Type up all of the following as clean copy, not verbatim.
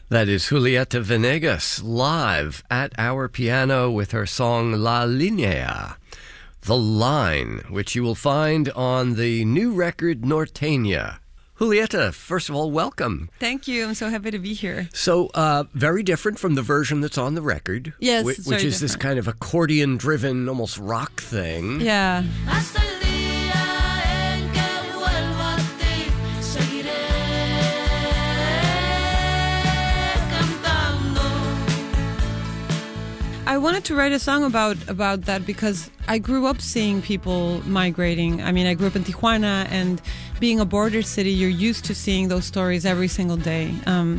That is Julieta Venegas live at our piano with her song La Línea, The Line, which you will find on the new record Norteña. Julieta, first of all, welcome. Thank you. I'm so happy to be here. So, very different from the version that's on the record. Yes, which is this kind of accordion-driven, almost rock thing. Yeah. I wanted to write a song about that because I grew up seeing people migrating. I mean, I grew up in Tijuana, and being a border city, you're used to seeing those stories every single day.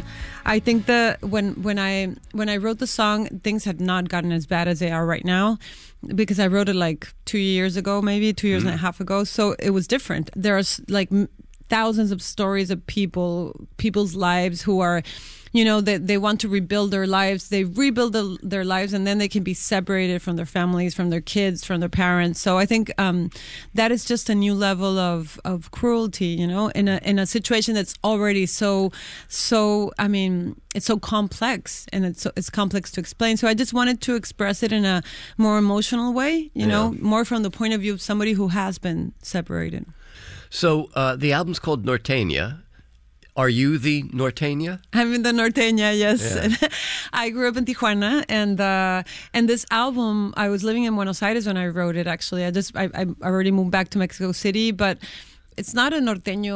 I think that when I wrote the song, things had not gotten as bad as they are right now, because I wrote it like 2 years ago, maybe 2 years and a half ago. So it was different. There are like thousands of stories of people's lives who are, you know, they want to rebuild their lives. They rebuild their lives, and then they can be separated from their families, from their kids, from their parents. So I think that is just a new level of cruelty, you know, in a situation that's already so. I mean, it's so complex, and it's complex to explain. So I just wanted to express it in a more emotional way, you know, more from the point of view of somebody who has been separated. So the album's called Norteña. Are you the Norteña? I'm in the Norteña, yes. Yeah. I grew up in Tijuana, and this album, I was living in Buenos Aires when I wrote it, actually. I already moved back to Mexico City, but it's not a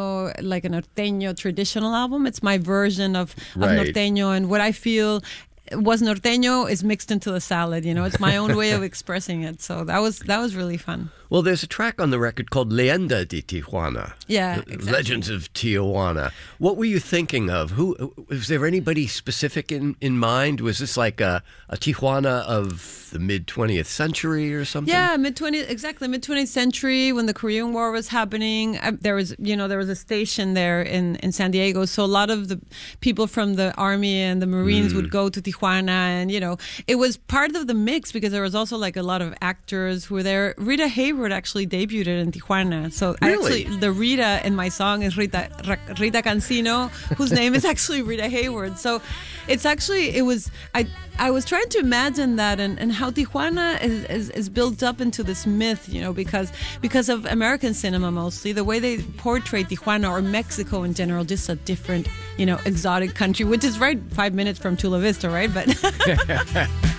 norteño traditional album. It's my version of norteño, and what I feel was norteño is mixed into the salad, you know. It's my own way of expressing it. So that was really fun. Well, there's a track on the record called Leyenda de Tijuana. Yeah, exactly. Legends of Tijuana. What were you thinking of? Was there anybody specific in mind? Was this like a Tijuana of the mid-20th century or something? Yeah, mid-20th century, when the Korean War was happening. There was a station there in San Diego, so a lot of the people from the Army and the Marines would go to Tijuana, and, you know, it was part of the mix because there was also like a lot of actors who were there. Rita Hayworth actually debuted in Tijuana. So really? The Rita in my song is Rita Cancino, whose name is actually Rita Hayworth. So I was trying to imagine that and how Tijuana is built up into this myth, you know, because of American cinema mostly, the way they portray Tijuana or Mexico in general, just a different, you know, exotic country, which is right 5 minutes from Chula Vista, right? But